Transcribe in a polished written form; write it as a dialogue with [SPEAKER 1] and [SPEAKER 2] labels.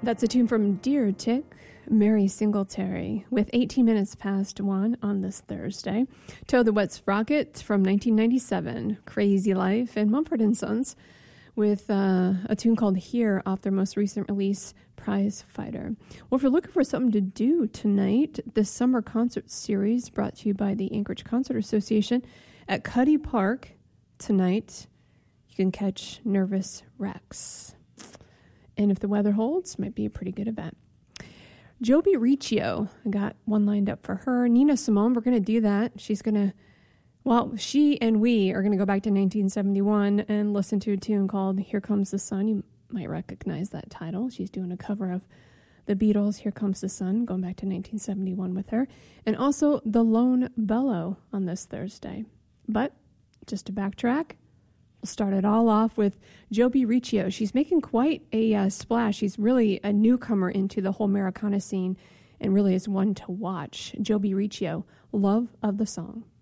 [SPEAKER 1] That's a tune from Dear Tick, Mary Singletary, with 18 minutes past 1 on this Thursday. Toad the Wet Sprocket from 1997, Crazy Life, and Mumford & Sons with a tune called Here off their most recent release, Prize Fighter. Well, if you're looking for something to do tonight, the summer concert series brought to you by the Anchorage Concert Association at Cuddy Park tonight. You can catch Nervous Rex. And if the weather holds, might be a pretty good event. Joby Riccio, I got one lined up for her. Nina Simone, we're going to do that. She and we are going to go back to 1971 and listen to a tune called Here Comes the Sun. You might recognize that title. She's doing a cover of the Beatles' Here Comes the Sun, going back to 1971 with her. And also The Lone Bellow on this Thursday. But just to backtrack, we'll start it all off with Joby Riccio. She's making quite a splash. She's really a newcomer into the whole Americana scene and really is one to watch. Joby Riccio, Love of the Song.